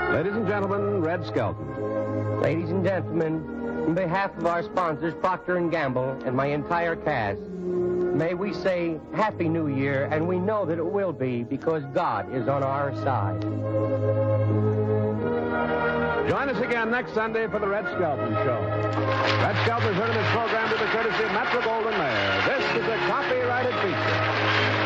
Ladies and gentlemen, Red Skelton. Ladies and gentlemen, on behalf of our sponsors, Procter & Gamble, and my entire cast, may we say Happy New Year, and we know that it will be because God is on our side. Join us again next Sunday for the Red Skelton Show. Red Skelton has heard of this program with the courtesy of Metro-Goldwyn-Mayer. This is a copyrighted feature.